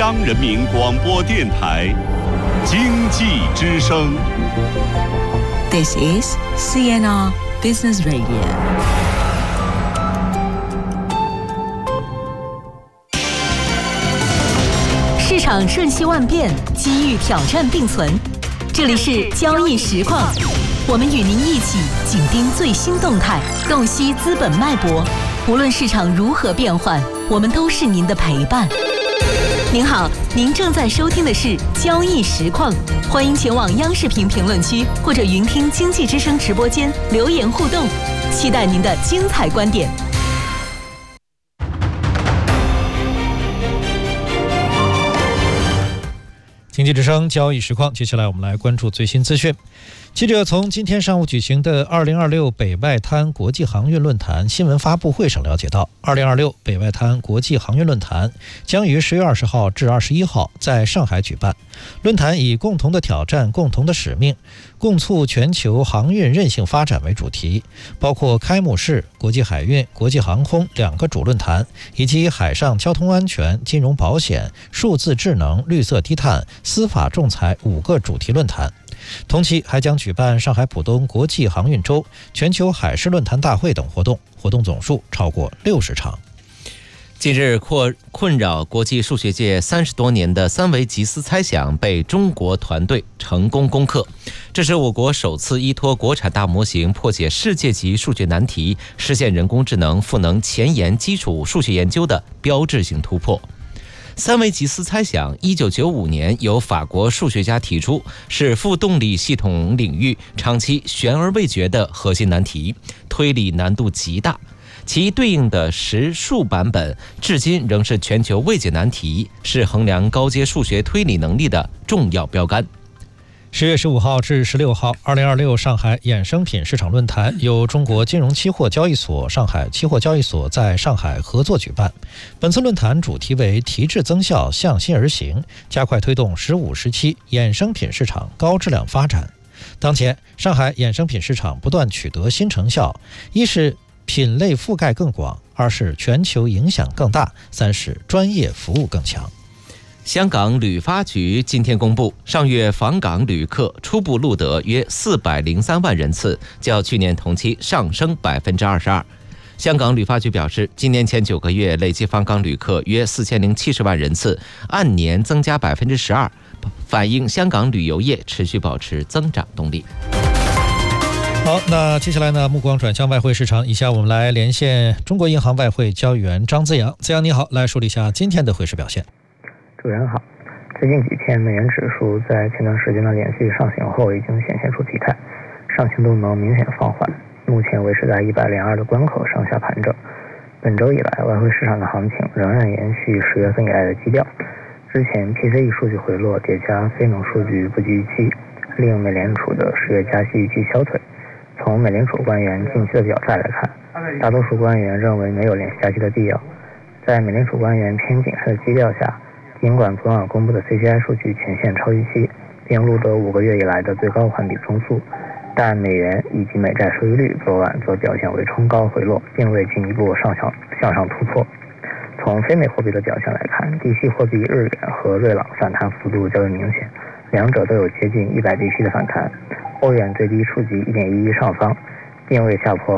央人民广播电台经济之声。 This is CNR Business Radio。 市场瞬息万变，机遇挑战并存。这里是交易实况，我们与您一起紧盯最新动态，洞悉资本脉搏。无论市场如何变换，我们都是您的陪伴。您好，您正在收听的是交易实况，欢迎前往央视频评论区或者云听经济之声直播间留言互动，期待您的精彩观点。 经济之声交易实况，接下来我们来关注最新资讯。记者从今天上午举行的2026北外滩国际航运论坛新闻发布会上了解到，2026北外滩国际航运论坛将于10月20号至21号在上海举办。论坛以共同的挑战、共同的使命，共促全球航运韧性发展为主题，包括开幕式、国际海运、国际航空2个主论坛，以及海上交通安全、金融保险、数字智能、绿色低碳、司法仲裁5个主题论坛。同期还将举办上海浦东国际航运周、全球海事论坛大会等活动，活动总数超过60场。 近日，困扰国际数学界30多年的三维吉斯猜想被中国团队成功攻克，这是我国首次依托国产大模型破解世界级数学难题，实现人工智能赋能前沿基础数学研究的标志性突破。三维吉斯猜想1995年由法国数学家提出，是负动力系统领域长期悬而未决的核心难题，推理难度极大，其对应的实数版本至今仍是全球未解难题，是衡量高阶数学推理能力的重要标杆。 10月15号至16号，2026上海衍生品市场论坛由中国金融期货交易所、上海期货交易所在上海合作举办。本次论坛主题为提质增效，向心而行，加快推动15、17衍生品市场高质量发展。当前，上海衍生品市场不断取得新成效，一是品类覆盖更广，二是全球影响更大，三是专业服务更强。 香港旅发局今天公布，上月访港旅客初步录得约403万人次，较去年同期上升22%。香港旅发局表示，今年前9个月累计访港旅客约4070万人次，按年增加12%，反映香港旅游业持续保持增长动力。 好，那接下来呢，目光转向外汇市场，以下我们来连线中国银行外汇交易员张资阳。资阳你好，来梳理一下今天的汇市表现。 主持人好，最近几天美元指数在前段时间的连续上行后已经显现出疲态，上行动能明显放缓，目前维持在102的关口上下盘整。本周以来，外汇市场的行情仍然延续10月份以来的基调，之前 PCE 数据回落叠加非农数据不及预期，令美联储的10月加息预期消退。从美联储官员近期的表态来看，大多数官员认为没有连续加息的必要。在美联储官员偏谨慎的基调下，尽管昨晚公布的 CPI 数据全线超预期，并录得5个月以来的最高环比增速，但美元以及美债收益率昨晚则表现为冲高回落，并未进一步向上突破。从非美货币的表现来看，地区货币日元和瑞郎反弹幅度较为明显，两者都有接近100BP的反弹。欧元最低触及1.11上方，并未下破